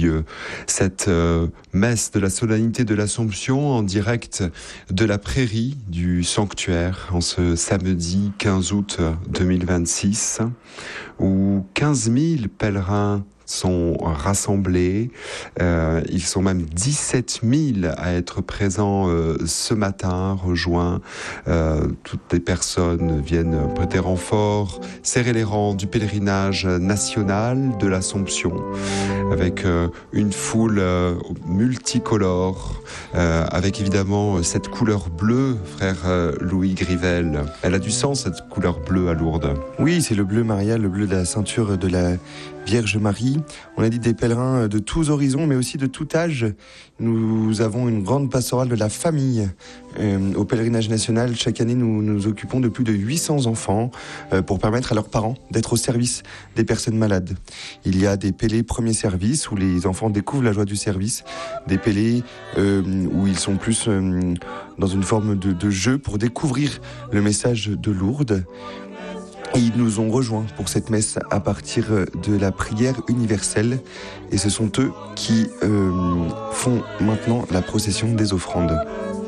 cette messe de la solennité de l'Assomption en direct de la prairie du sanctuaire en ce samedi 15 août 2026 où 15 000 pèlerins sont rassemblés. Ils sont même 17 000 à être présents ce matin, rejoints. Toutes les personnes viennent prêter renfort, serrer les rangs du pèlerinage national de l'Assomption, avec une foule multicolore, avec évidemment cette couleur bleue, frère Louis Grivel. Elle a du sens, cette couleur bleue à Lourdes. Oui, c'est le bleu Maria, le bleu de la ceinture de la Vierge Marie. On a dit des pèlerins de tous horizons, mais aussi de tout âge. Nous avons une grande pastorale de la famille au pèlerinage national. Chaque année, nous nous occupons de plus de 800 enfants pour permettre à leurs parents d'être au service des personnes malades. Il y a des pélés premier service où les enfants découvrent la joie du service, des pélés où ils sont plus dans une forme de jeu pour découvrir le message de Lourdes. Et ils nous ont rejoints pour cette messe à partir de la prière universelle. Et ce sont eux qui font maintenant la procession des offrandes.